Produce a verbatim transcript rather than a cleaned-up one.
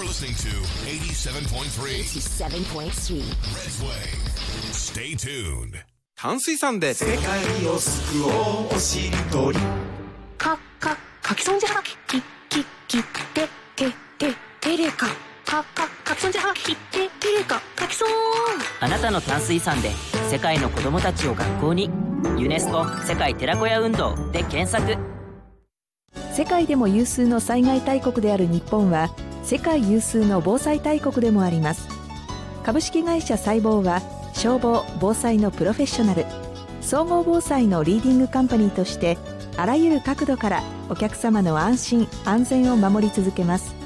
listening to eighty-seven point three eighty-seven point three Red's Way. Stay tuned. 淡水さんで世界を救おうおしりとりか、か、かきそんじゃはき、き、き、て、て、て、てれかか、か、かきそんじゃはき、て、てれかかきそん。 あなたの淡水さんで世界の子どもたちを学校にユネスコ世界寺子屋運動で検索。 世界でも有数の災害大国である日本は世界有数の防災大国でもあります。株式会社サイボーは消防・防災のプロフェッショナル、総合防災のリーディングカンパニーとしてあらゆる角度からお客様の安心・安全を守り続けます。